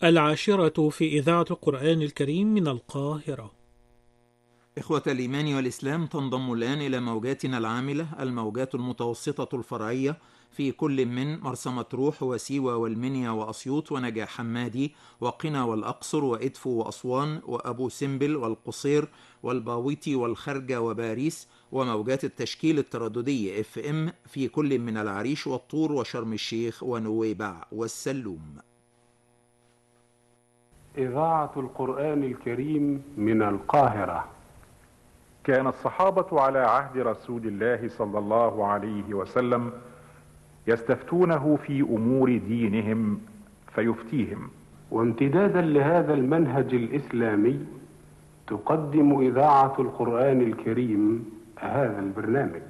العاشرة في إذاعة القرآن الكريم من القاهرة. إخوة الإيمان والإسلام، تنضم الآن إلى موجاتنا العاملة الموجات المتوسطة الفرعية في كل من مرسى مطروح وسيوة والمنيا وأسيوط ونجع حمادي وقنا والأقصر وإدفو وأسوان وأبو سمبل والقصير والباويتي والخرجة وباريس، وموجات التشكيل الترددي FM في كل من العريش والطور وشرم الشيخ ونويبع والسلوم. إذاعة القرآن الكريم من القاهرة. كان الصحابة على عهد رسول الله صلى الله عليه وسلم يستفتونه في أمور دينهم فيفتيهم. وامتدادا لهذا المنهج الإسلامي تقدم إذاعة القرآن الكريم هذا البرنامج.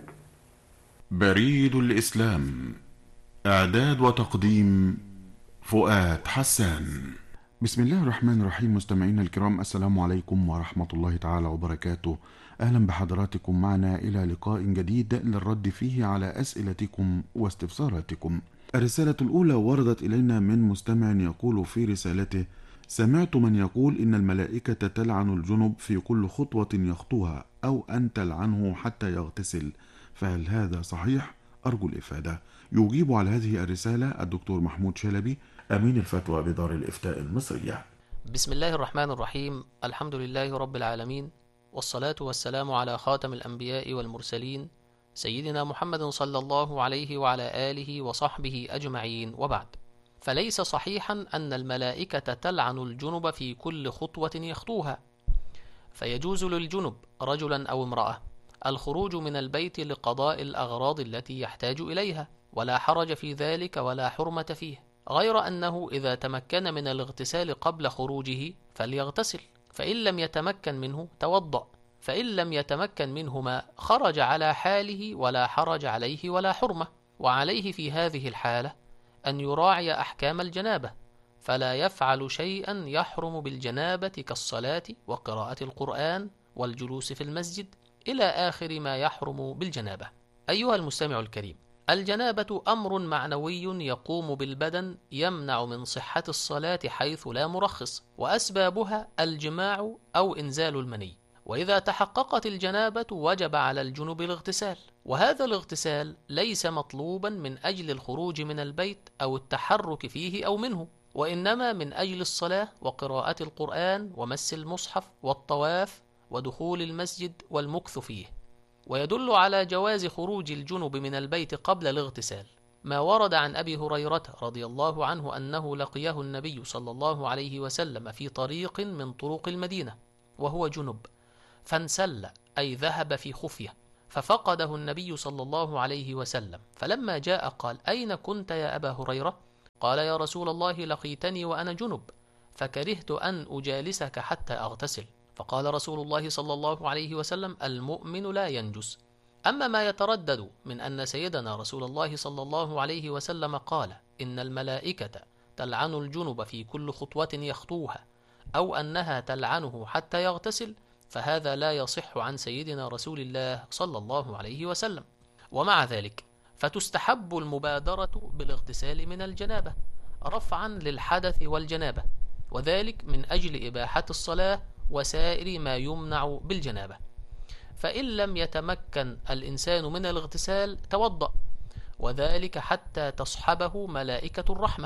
بريد الإسلام، إعداد وتقديم فؤاد حسان. بسم الله الرحمن الرحيم. مستمعينا الكرام، السلام عليكم ورحمة الله تعالى وبركاته. أهلا بحضراتكم معنا إلى لقاء جديد للرد فيه على أسئلتكم واستفساراتكم. الرسالة الأولى وردت إلينا من مستمع يقول في رسالته: سمعت من يقول إن الملائكة تلعن الجنب في كل خطوة يخطوها، أو أن تلعنه حتى يغتسل، فهل هذا صحيح؟ أرجو الإفادة. يجيب على هذه الرسالة الدكتور محمود شلبي، أمين الفتوى بدار الإفتاء المصرية. بسم الله الرحمن الرحيم. الحمد لله رب العالمين، والصلاة والسلام على خاتم الأنبياء والمرسلين سيدنا محمد صلى الله عليه وعلى آله وصحبه أجمعين، وبعد. فليس صحيحا أن الملائكة تلعن الجنب في كل خطوة يخطوها، فيجوز للجنب رجلا أو امرأة الخروج من البيت لقضاء الأغراض التي يحتاج إليها، ولا حرج في ذلك ولا حرمة فيه، غير أنه إذا تمكن من الاغتسال قبل خروجه فليغتسل، فإن لم يتمكن منه توضأ، فإن لم يتمكن منهما خرج على حاله ولا حرج عليه ولا حرمة. وعليه في هذه الحالة أن يراعي أحكام الجنابة، فلا يفعل شيئا يحرم بالجنابة كالصلاة وقراءة القرآن والجلوس في المسجد إلى آخر ما يحرم بالجنابة. أيها المستمع الكريم، الجنابة أمر معنوي يقوم بالبدن يمنع من صحة الصلاة حيث لا مرخص، وأسبابها الجماع أو إنزال المني، وإذا تحققت الجنابة وجب على الجنب الاغتسال، وهذا الاغتسال ليس مطلوبا من أجل الخروج من البيت أو التحرك فيه أو منه، وإنما من أجل الصلاة وقراءة القرآن ومس المصحف والطواف ودخول المسجد والمكث فيه. ويدل على جواز خروج الجنب من البيت قبل الاغتسال ما ورد عن أبي هريرة رضي الله عنه أنه لقيه النبي صلى الله عليه وسلم في طريق من طرق المدينة وهو جنب، فانسل أي ذهب في خفية، ففقده النبي صلى الله عليه وسلم، فلما جاء قال: أين كنت يا أبا هريرة؟ قال: يا رسول الله، لقيتني وأنا جنب، فكرهت أن أجالسك حتى أغتسل. فقال رسول الله صلى الله عليه وسلم: المؤمن لا ينجس. أما ما يتردد من أن سيدنا رسول الله صلى الله عليه وسلم قال إن الملائكة تلعن الجنب في كل خطوة يخطوها، أو أنها تلعنه حتى يغتسل، فهذا لا يصح عن سيدنا رسول الله صلى الله عليه وسلم. ومع ذلك فتستحب المبادرة بالاغتسال من الجنابة رفعا للحدث والجنابة، وذلك من أجل إباحة الصلاة وسائر ما يمنع بالجنابة. فإن لم يتمكن الإنسان من الاغتسال توضأ، وذلك حتى تصحبه ملائكة الرحمة.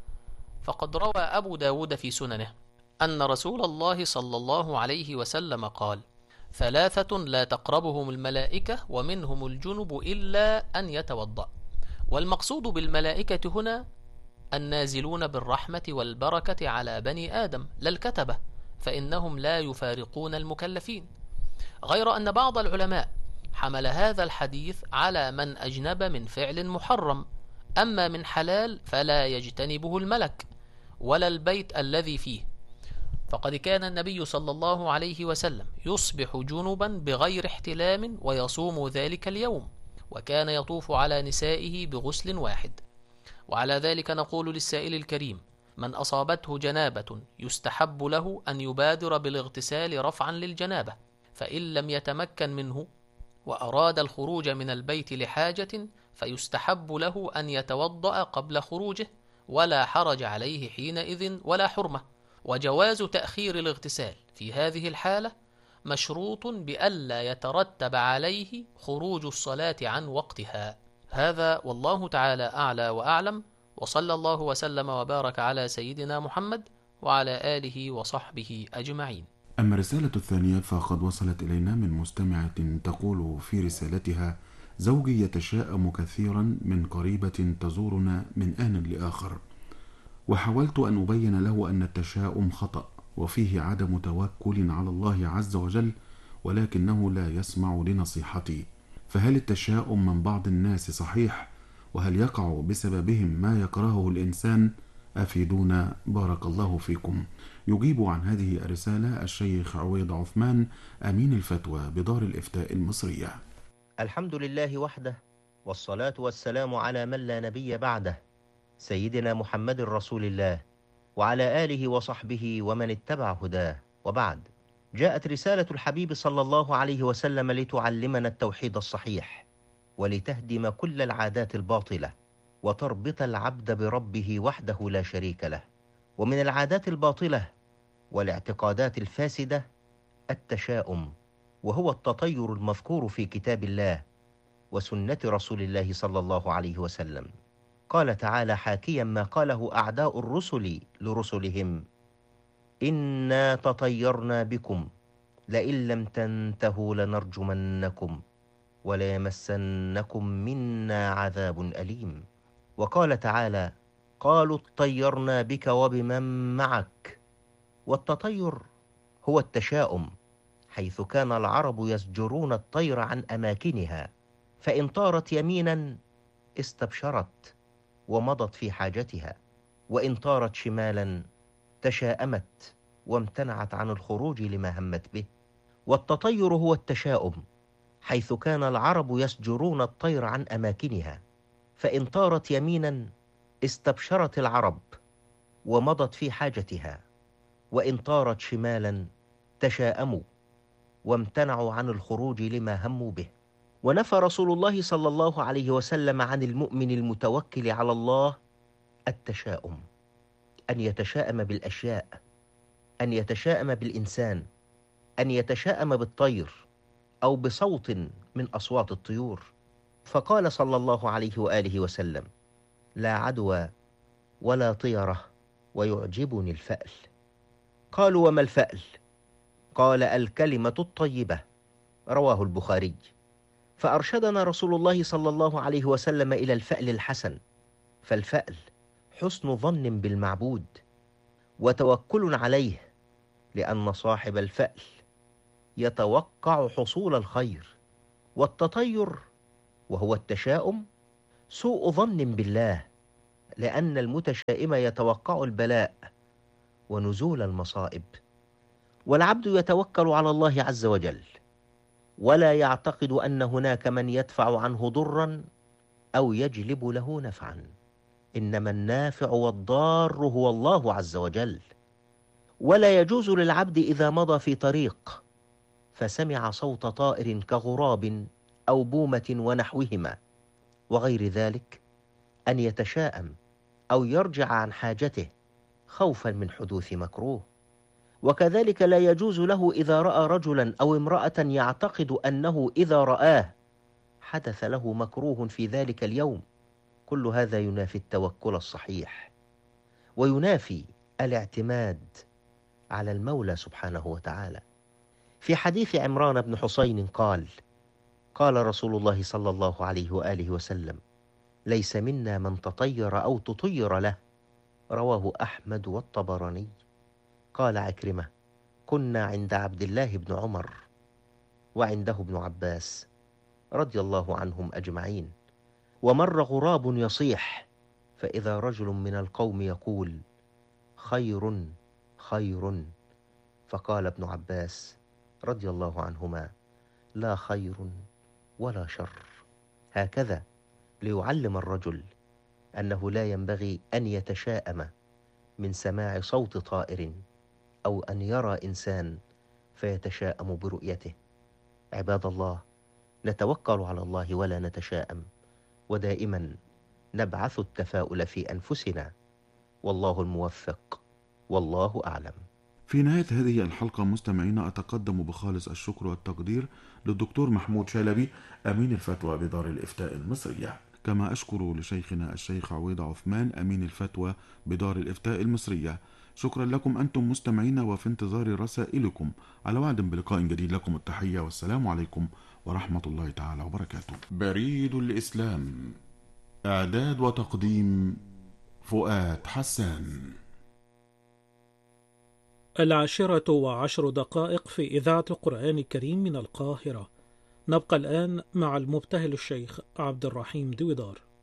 فقد روى أبو داود في سننه أن رسول الله صلى الله عليه وسلم قال: ثلاثة لا تقربهم الملائكة ومنهم الجنب إلا أن يتوضأ. والمقصود بالملائكة هنا النازلون بالرحمة والبركة على بني آدم، لا الكتبة، فإنهم لا يفارقون المكلفين. غير أن بعض العلماء حمل هذا الحديث على من أجنب من فعل محرم، أما من حلال فلا يجتنبه الملك ولا البيت الذي فيه، فقد كان النبي صلى الله عليه وسلم يصبح جنبا بغير احتلام ويصوم ذلك اليوم، وكان يطوف على نسائه بغسل واحد. وعلى ذلك نقول للسائل الكريم: من أصابته جنابة يستحب له أن يبادر بالاغتسال رفعا للجنابة، فإن لم يتمكن منه وأراد الخروج من البيت لحاجة فيستحب له أن يتوضأ قبل خروجه، ولا حرج عليه حينئذ ولا حرمة. وجواز تأخير الاغتسال في هذه الحالة مشروط بألا يترتب عليه خروج الصلاة عن وقتها. هذا والله تعالى أعلى وأعلم، وصلى الله وسلم وبارك على سيدنا محمد وعلى آله وصحبه أجمعين. أما الرسالة الثانية فقد وصلت إلينا من مستمعة تقول في رسالتها: زوجي يتشاءم كثيرا من قريبة تزورنا من آن لآخر، وحاولت أن أبين له أن التشاؤم خطأ وفيه عدم توكل على الله عز وجل، ولكنه لا يسمع لنصيحتي. فهل التشاؤم من بعض الناس صحيح؟ وهل يقع بسببهم ما يكرهه الإنسان؟ أفيدونا بارك الله فيكم. يجيب عن هذه الرسالة الشيخ عويض عثمان، أمين الفتوى بدار الإفتاء المصرية. الحمد لله وحده، والصلاة والسلام على من لا نبي بعده، سيدنا محمد رسول الله، وعلى آله وصحبه ومن اتبع هداه، وبعد. جاءت رسالة الحبيب صلى الله عليه وسلم لتعلمنا التوحيد الصحيح، ولتهدم كل العادات الباطلة، وتربط العبد بربه وحده لا شريك له. ومن العادات الباطلة والاعتقادات الفاسدة التشاؤم، وهو التطير المذكور في كتاب الله وسنة رسول الله صلى الله عليه وسلم. قال تعالى حاكيا ما قاله أعداء الرسل لرسلهم: إنا تطيرنا بكم لئن لم تنتهوا لنرجمنكم وليمسنكم منا عذاب أليم. وقال تعالى: قالوا اطيرنا بك وبمن معك. والتطير هو التشاؤم، حيث كان العرب يزجرون الطير عن أماكنها، فإن طارت يمينا استبشرت ومضت في حاجتها، وإن طارت شمالا تشاءمت وامتنعت عن الخروج لما همت به. والتطير هو التشاؤم، حيث كان العرب يزجرون الطير عن أماكنها، فإن طارت يمينا استبشرت العرب ومضت في حاجتها، وإن طارت شمالا تشاءموا وامتنعوا عن الخروج لما هموا به. ونفى رسول الله صلى الله عليه وسلم عن المؤمن المتوكل على الله التشاؤم، أن يتشاءم بالأشياء، أن يتشاءم بالإنسان، أن يتشاءم بالطير أو بصوت من أصوات الطيور. فقال صلى الله عليه وآله وسلم: لا عدوى ولا طيرة ويعجبني الفأل. قالوا: وما الفأل؟ قال: الكلمة الطيبة. رواه البخاري. فأرشدنا رسول الله صلى الله عليه وسلم إلى الفأل الحسن. فالفأل حسن ظن بالمعبود وتوكل عليه، لأن صاحب الفأل يتوقع حصول الخير. والتطير وهو التشاؤم سوء ظن بالله، لأن المتشائم يتوقع البلاء ونزول المصائب. والعبد يتوكل على الله عز وجل، ولا يعتقد أن هناك من يدفع عنه ضرا أو يجلب له نفعا، إنما النافع والضار هو الله عز وجل. ولا يجوز للعبد إذا مضى في طريق فسمع صوت طائر كغراب أو بومة ونحوهما وغير ذلك أن يتشاءم أو يرجع عن حاجته خوفا من حدوث مكروه. وكذلك لا يجوز له إذا رأى رجلا أو امرأة يعتقد أنه إذا رآه حدث له مكروه في ذلك اليوم. كل هذا ينافي التوكل الصحيح، وينافي الاعتماد على المولى سبحانه وتعالى. في حديث عمران بن حسين قال: قال رسول الله صلى الله عليه وآله وسلم: ليس منا من تطير أو تطير له. رواه أحمد والطبراني. قال عكرمة: كنا عند عبد الله بن عمر وعنده ابن عباس رضي الله عنهم أجمعين، ومر غراب يصيح، فإذا رجل من القوم يقول: خير خير. فقال ابن عباس رضي الله عنهما: لا خير ولا شر. هكذا ليعلم الرجل أنه لا ينبغي أن يتشاءم من سماع صوت طائر أو أن يرى إنسان فيتشاءم برؤيته. عباد الله، نتوكل على الله ولا نتشاءم، ودائما نبعث التفاؤل في أنفسنا والله الموفق، والله أعلم. في نهاية هذه الحلقة مستمعينا أتقدم بخالص الشكر والتقدير للدكتور محمود شلبي أمين الفتوى بدار الإفتاء المصرية، كما أشكر لشيخنا الشيخ عويض عثمان أمين الفتوى بدار الإفتاء المصرية. شكرا لكم أنتم مستمعين، وفي انتظار رسائلكم. على وعد بلقاء جديد، لكم التحية والسلام عليكم ورحمة الله تعالى وبركاته. بريد الإسلام، إعداد وتقديم فؤاد حسان. 10:10 في إذاعة القرآن الكريم من القاهرة. نبقى الآن مع المبتهل الشيخ عبد الرحيم دويدار.